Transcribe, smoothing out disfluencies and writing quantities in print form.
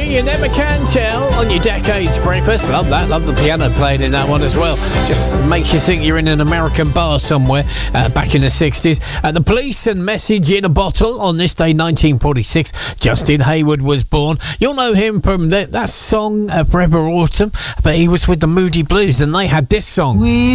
You Never Can Tell on your Decades Breakfast. Love that. Love the piano playing in that one as well. Just makes you think you're in an American bar somewhere back in the 60s. The Police and Message in a Bottle. On this day, 1946, Justin Hayward was born. You'll know him from that song, Forever Autumn, but he was with the Moody Blues and they had this song.